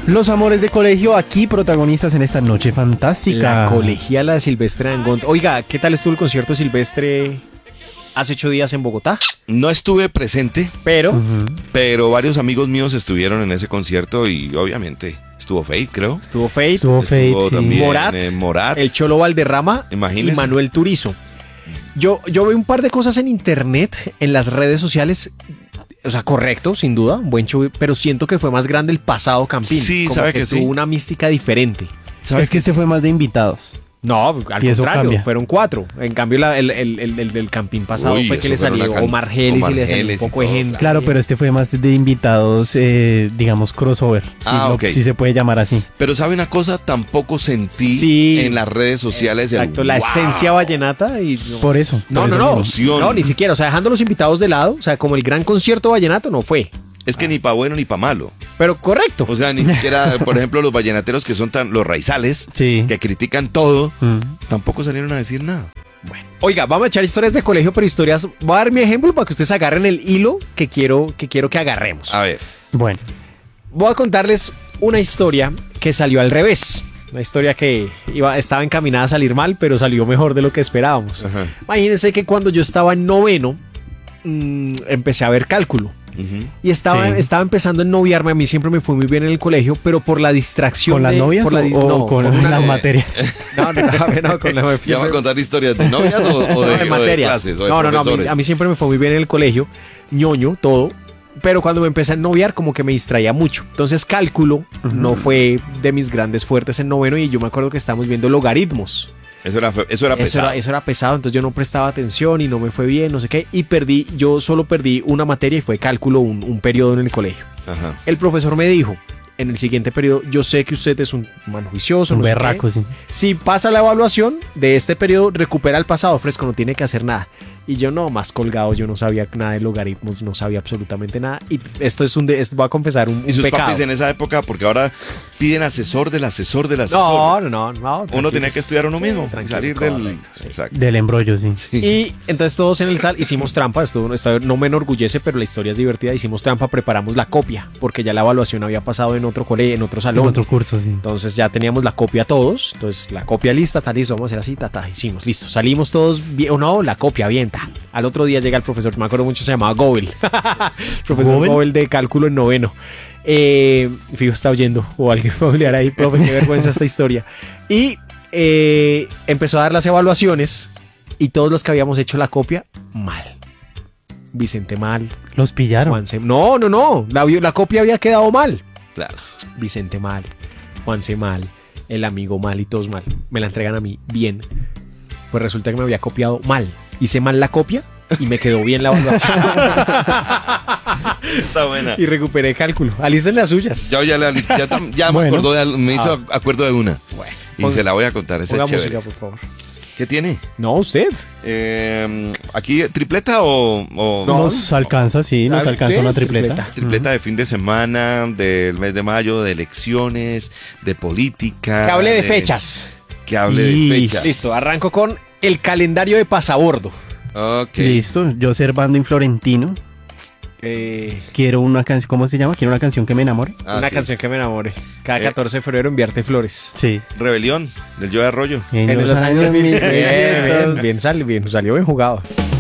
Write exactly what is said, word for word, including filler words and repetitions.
Los amores de colegio aquí protagonistas en esta noche fantástica. La colegiala Silvestre Dangond. Oiga, ¿qué tal estuvo el concierto Silvestre hace ocho días en Bogotá? No estuve presente, Pero, Ujú. pero varios amigos míos estuvieron en ese concierto y obviamente estuvo Fate, creo. estuvo Fate, Estuvo Fate, Estuvo sí. también Morat, eh, Morat. el Cholo Valderrama Imagínese. y Manuel Turizo. Yo, yo vi un par de cosas en internet, en las redes sociales. O sea, correcto, sin duda, un buen show, pero siento que fue más grande el pasado Campín. Sí, como sabe que que tuvo sí. una mística diferente. ¿Sabes Es que este fue más de invitados. No, al Y eso contrario, cambia. fueron cuatro. En cambio, la- el, el, el, el del Campín pasado Uy, fue que eso le fueron salió una can- Omar Geles Omar y le salió un Geles y poco de todo, gente. Claro, pero este fue más de invitados, eh, digamos, crossover. Sí, Ah, lo- ok. sí se puede llamar así. Pero ¿sabe una cosa? Tampoco sentí Sí. en las redes sociales el Exacto, la wow. esencia vallenata y... no. Por eso. No, por no, eso no, mismo. emoción. no, ni siquiera, o sea, dejando los invitados de lado, o sea, como el gran concierto vallenato no fue, Es que ni pa' bueno ni pa' malo. pero correcto. O sea, ni siquiera, por ejemplo, los vallenateros que son tan, los raizales, Sí. que critican todo, Mm. tampoco salieron a decir nada. Bueno, oiga, vamos a echar historias de colegio, pero historias, voy a dar mi ejemplo para que ustedes agarren el hilo que quiero que, quiero que agarremos. A ver, Bueno, Voy a contarles una historia que salió al revés. Una historia que iba, estaba encaminada a salir mal, pero salió mejor de lo que esperábamos. Ajá. Imagínense que cuando yo estaba en noveno, mmm, empecé a ver cálculo. ujú. Y estaba, Sí. estaba empezando a noviarme. A mí siempre me fue muy bien en el colegio, pero por la distracción. ¿con las de- novias por la o, dis- o no, con una- las materias? No, no, no, no, con la ¿Ya va a siempre- contar historias de novias o, o de, no, o de de materias. clases o de no, no, no, a mí, profesores? a mí siempre me fue muy bien en el colegio, ñoño, todo. Pero cuando me empecé a noviar, como que me distraía mucho. Entonces, cálculo no fue de mis grandes fuertes en noveno. Y yo me acuerdo que estábamos viendo logaritmos. Eso era, fe- eso era Eso pesado. era, eso era pesado, entonces yo no prestaba atención y no me fue bien, no sé qué. Y perdí, yo solo perdí una materia y fue cálculo, un, un periodo en el colegio. Ajá. El profesor me dijo, en el siguiente periodo, yo sé que usted es un man juicioso, Un no sé berraco, qué. sí. Si pasa la evaluación de este periodo, recupera el pasado fresco, no tiene que hacer nada. Y yo no, más colgado, yo no sabía nada de logaritmos, no sabía absolutamente nada. Y esto es un, de, esto voy a confesar, un, Y un sus pecado. papis en esa época, porque ahora piden asesor del asesor del asesor. No, no, no, no. Uno tranquilos. tenía que estudiar uno mismo, Tranquilo, salir del... correcto, sí. Exacto. Del embrollo, sí. Y entonces todos en el sal hicimos trampa, esto, esto no me enorgullece, pero la historia es divertida, hicimos trampa, preparamos la copia, porque ya la evaluación había pasado en otro colegio, en otro En salón. otro curso, sí. Entonces ya teníamos la copia todos, entonces la copia lista, está listo, vamos a hacer así, ta, ta, hicimos, listo, salimos todos bien, o no, la copia bien, ta. Al otro día llega el profesor, me acuerdo mucho, se llamaba Gobel, profesor ¿Gobel? Gobel de cálculo en noveno. Eh, fijo, está oyendo, o alguien familiar ahí, profe, qué vergüenza esta historia. Y eh, empezó a dar las evaluaciones y todos los que habíamos hecho la copia, mal. Vicente mal, Los pillaron. Juanse, no, no, no, la, la copia había quedado mal. Claro. Vicente mal, Juanse mal, el amigo mal y todos mal. Me la entregan a mí bien. Pues resulta que me había copiado mal. Hice mal la copia y me quedó bien la evaluación. Está buena. Y recuperé cálculo. Alisten las suyas. Ya, ya, le- ya, tam- ya me, Bueno. acordó de al- me hizo acuerdo de una. Bueno, Y ponga- se la voy a contar, esa ponga es chévere. música, por favor. ¿Qué tiene? No, usted. Eh, ¿Aquí tripleta o, o- No. Nos alcanza, sí, nos Ah, alcanza sí, una tripleta. tripleta. tripleta de fin de semana, del mes de mayo, de elecciones, de política? Que hable de fechas. Que hable Y- de fechas. Listo, arranco con el calendario de pasabordo. Ok. Listo, yo Servando y Florentino. Eh, Quiero una canción, ¿cómo se llama? Quiero una canción que me enamore. Ah, una sí. canción que me enamore. Cada Eh. catorce de febrero enviarte flores. Sí. Rebelión, del Yo de Arroyo. En, En los los años años mil mil bien, bien, trescientos. bien, salió, bien, salió bien jugado.